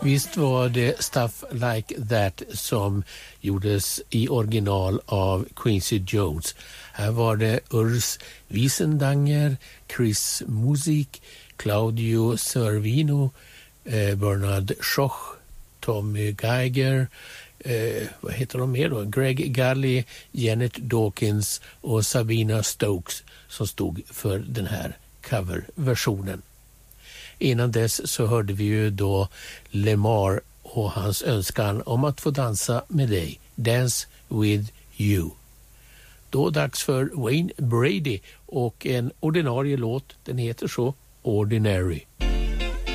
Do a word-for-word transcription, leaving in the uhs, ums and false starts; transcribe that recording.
Visst var det Stuff Like That som gjordes i original av Quincy Jones. Här var det Urs Wiesendanger, Chris Musik, Claudio Servino, eh, Bernard Schoch, Tommy Geiger, eh, vad heter de mer då? Greg Gully, Janet Dawkins och Sabina Stokes som stod för den här coverversionen. Innan dess så hörde vi ju då Lemar och hans önskan om att få dansa med dig. Dance with you. Då dags för Wayne Brady och en ordinarie låt. Den heter så Ordinary.